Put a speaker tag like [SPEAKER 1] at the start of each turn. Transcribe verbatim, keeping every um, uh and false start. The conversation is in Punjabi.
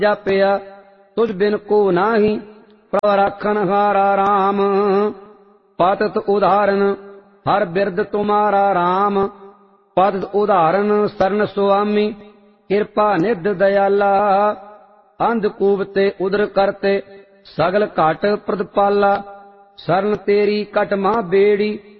[SPEAKER 1] ਜਾਪਿਆ ਤੁਝ ਬਿਨ ਕੋ ਨਾਹੀ ਪ੍ਰਭ ਰਾਖਨ ਹਾਰਾ ਰਾਮ। ਪਤਿਤ ਉਦਾਹਰਨ ਹਰ ਬਿਰਦ ਤੁਮਾਰਾ ਰਾਮ। ਪਤਿਤ ਉਦਾਹਰਨ ਸਰਨ ਸੁਆਮੀ ਕਿਰਪਾ ਨਿਧ ਦਇਆਲਾ। ਅੰਧਕੂਪ ਤੇ ਉਦਰ ਕਰਤੇ ਸਗਲ ਘਟ ਪ੍ਰਦਪਾਲਾ। ਸਰਨ ਤੇਰੀ ਕਟ ਮਾ ਬੇੜੀ